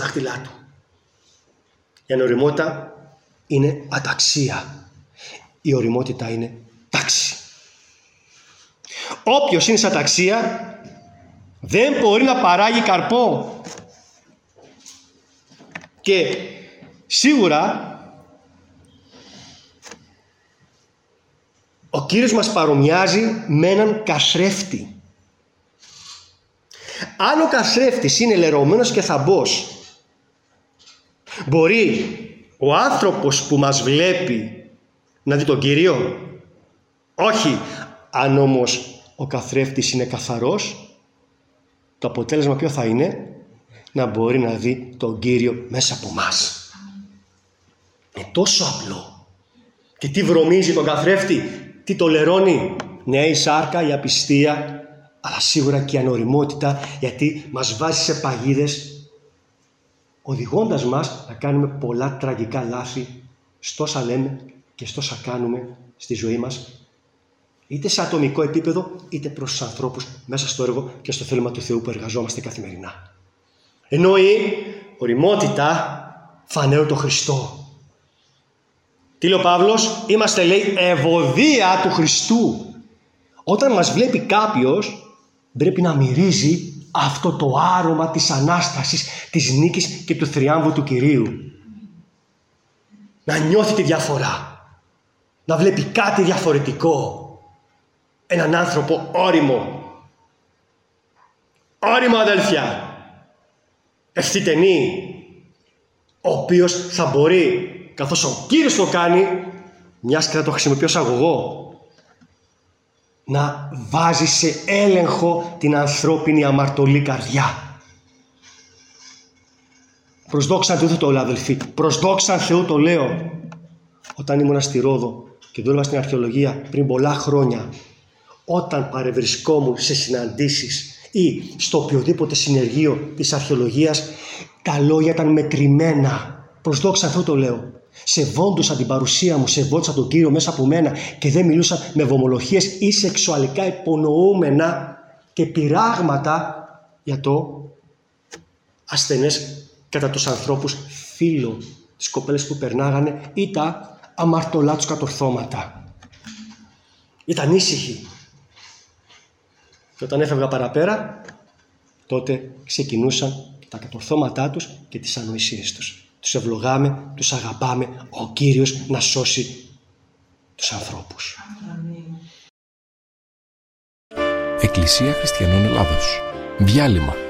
δάχτυλά του. Η ανοριμότητα είναι αταξία. Η ωριμότητα είναι τάξη. Όποιος είναι σε αταξία δεν μπορεί να παράγει καρπό. Και σίγουρα ο Κύριος μας παρομοιάζει με έναν καθρέφτη. Αν ο καθρέφτης είναι λερωμένος και θαμπός, μπορεί ο άνθρωπος που μας βλέπει να δει τον Κύριο? Όχι. Αν όμως ο καθρέφτης είναι καθαρός, το αποτέλεσμα ποιο θα είναι? Να μπορεί να δει τον Κύριο μέσα από μας. Είναι τόσο απλό. Και τι βρωμίζει τον καθρέφτη? Τι το λερώνει? Ναι, η σάρκα, η απιστία, αλλά σίγουρα και η ανοριμότητα, γιατί μας βάζει σε παγίδες, οδηγώντας μας να κάνουμε πολλά τραγικά λάθη στόσα λέμε και στόσα κάνουμε στη ζωή μας, είτε σε ατομικό επίπεδο, είτε προς τους ανθρώπους μέσα στο έργο και στο θέλημα του Θεού που εργαζόμαστε καθημερινά. Ενώ η ωριμότητα φανέρω το Χριστό. Τι λέει ο Παύλος? Είμαστε, λέει, ευωδία του Χριστού. Όταν μας βλέπει κάποιος, πρέπει να μυρίζει αυτό το άρωμα της Ανάστασης, της νίκης και του θριάμβου του Κυρίου. Να νιώθει τη διαφορά. Να βλέπει κάτι διαφορετικό. Έναν άνθρωπο ώριμο. Ώριμο, αδέλφια. Ευθυτενή. Ο οποίος θα μπορεί, καθώς ο Κύριος το κάνει, μιας και θα το χρησιμοποιώ ως αγωγό, να βάζει σε έλεγχο την ανθρώπινη αμαρτωλή καρδιά. Προς δόξαν Θεού το λέω, αδελφοί. Προς δόξαν Θεού το λέω. Όταν ήμουνα στη Ρόδο και δούλευα στην αρχαιολογία πριν πολλά χρόνια, όταν παρευρισκόμουν σε συναντήσεις ή στο οποιοδήποτε συνεργείο της αρχαιολογίας, τα λόγια ήταν μετρημένα. Προς δόξαν Θεού το λέω. Σεβόντουσαν την παρουσία μου, σεβόντουσαν τον Κύριο μέσα από μένα και δεν μιλούσαν με βομολογίες ή σεξουαλικά υπονοούμενα και πειράγματα για το ασθενές κατά τους ανθρώπους φίλο, τις κοπέλες που περνάγανε ή τα αμαρτωλά τους κατορθώματα. Ήταν ήσυχοι. Και όταν έφευγα παραπέρα, τότε ξεκινούσαν τα κατορθώματά τους και τις ανοησίες τους. Τους ευλογάμε, τους αγαπάμε, ο Κύριος να σώσει τους ανθρώπους. Εκκλησία Χριστιανών Ελλάδος. Διάλειμμα.